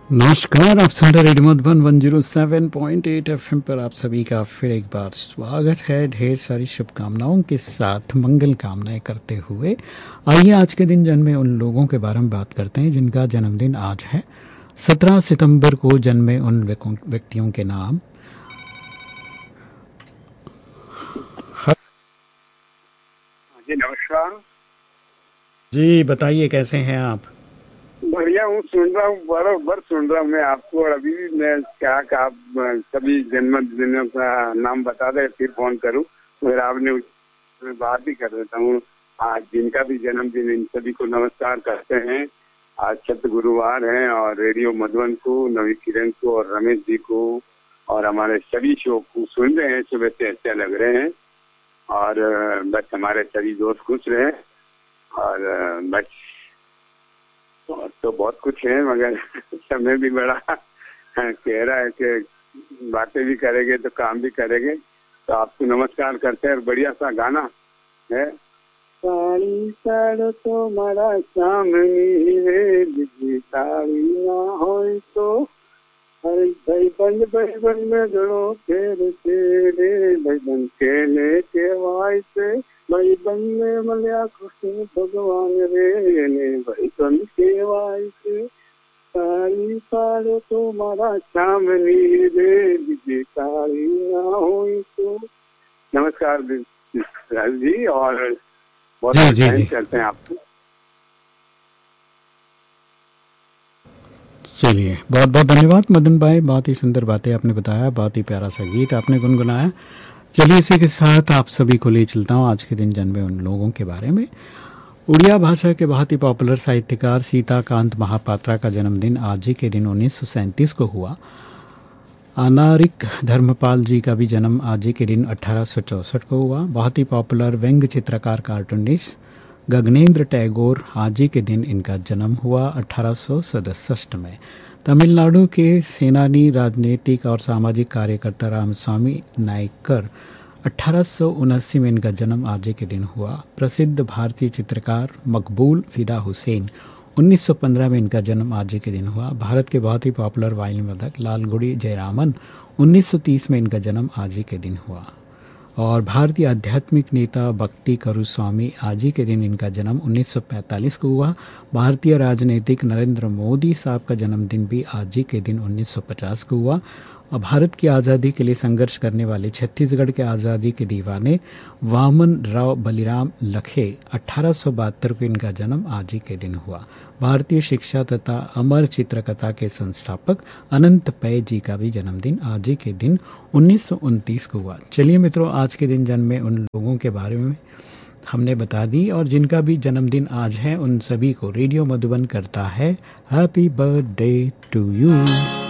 नमस्कार, आप सुन रहे रेडियो मधुबन 107.8 एफएम पर आप सभी का फिर एक बार स्वागत है। ढेर सारी शुभकामनाओं के साथ मंगल कामनाएं करते हुए आइए आज के दिन जन्मे उन लोगों के बारे में बात करते हैं जिनका जन्मदिन आज है। 17 सितंबर को जन्मे उन व्यक्तियों के नाम। जी नमस्कार जी, बताइए कैसे हैं आप? बढ़िया हूँ, सुन रहा हूँ, बराबर सुन रहा हूँ मैं आपको। और अभी भी मैं क्या कि आप सभी जन्मदिनों का नाम बता दे फिर फोन करूँ, फिर आपने मैं बात भी कर देता हूँ। आज जिनका भी जन्मदिन इन सभी को नमस्कार करते हैं। आज छठ गुरुवार है और रेडियो मधुबन को, नवी किरण को और रमेश जी को और हमारे सभी शो को सुन रहे हैं। सुबह से अच्छे लग रहे हैं और बस हमारे सभी दोस्त खुश रहे और बस तो बहुत कुछ है, मगर समय भी बड़ा कह रहा है कि बातें भी करेंगे तो काम भी करेंगे। तो आपको नमस्कार करते हैं और बढ़िया सा गाना है। काली सड़ तो मरा सामनी रे बिजली तारी ना हो तो भाई बन में जड़ो फेर तेरे भाई खेले के वाई से भाई बन में मलिया कृष्ण भगवान रे ने भाई बन के वाई से काली पारो तो मारा सामनी रे बिजली तारी ना हो तो। नमस्कार राज जी और बहुत थैंक्स करते हैं आपको। चलिए, बहुत बहुत धन्यवाद मदन भाई, बहुत ही सुंदर बातें आपने बताया, बहुत ही प्यारा सा गीत आपने गुनगुनाया। चलिए, इसी के साथ आप सभी को ले चलता हूँ आज के दिन जन्मे उन लोगों के बारे में। उड़िया भाषा के बहुत ही पॉपुलर साहित्यकार सीताकांत महापात्रा का जन्मदिन आज ही के दिन 1937 को हुआ। अनारिक धर्मपाल जी का भी जन्म आज ही के दिन 1864 को हुआ। बहुत ही पॉपुलर व्यंग्य चित्रकार कार्टूनिस्ट गगनेंद्र टैगोर आज ही के दिन इनका जन्म हुआ 1867 में। तमिलनाडु के सेनानी, राजनीतिक और सामाजिक कार्यकर्ता रामस्वामी नायकर 1879 में इनका जन्म आज ही के दिन हुआ। प्रसिद्ध भारतीय चित्रकार मकबूल फिदा हुसैन 1915 में इनका जन्म आज ही के दिन हुआ। भारत के बहुत ही पॉपुलर वायलिन वादक लालगुडी जयरामन 1930 में इनका जन्म आज ही के दिन हुआ। और भारतीय आध्यात्मिक नेता भक्ति करू स्वामी आज ही के दिन इनका जन्म 1945 को हुआ। भारतीय राजनीतिक नरेंद्र मोदी साहब का जन्मदिन भी आज ही के दिन 1950 को हुआ। और भारत की आज़ादी के लिए संघर्ष करने वाले छत्तीसगढ़ के आज़ादी के दीवाने वामन राव बलिराम लखे 1872 को इनका जन्म आज ही के दिन हुआ। भारतीय शिक्षा तथा अमर चित्रकथा के संस्थापक अनंत पै जी का भी जन्मदिन आज ही के दिन 1929 को हुआ। चलिए मित्रों, आज के दिन जन्मे उन लोगों के बारे में हमने बता दी और जिनका भी जन्मदिन आज है उन सभी को रेडियो मधुबन करता है हैप्पी बर्थडे टू यू।